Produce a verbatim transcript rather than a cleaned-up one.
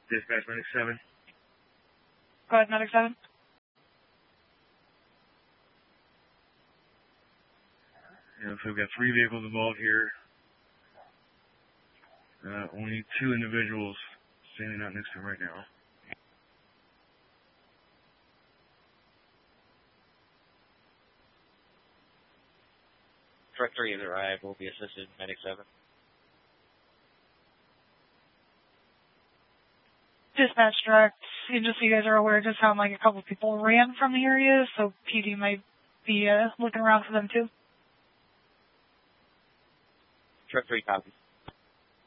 Dispatch Medic seven. Go ahead, Medic seven. Yeah, so we've got three vehicles involved here. Uh, only two individuals standing out next to him right now. Truck three has arrived. Will be assisted Medic seven. Dispatch direct. And just so you guys are aware, it does sound like a couple people ran from the area, so P D might be uh, looking around for them too. Truck three copies.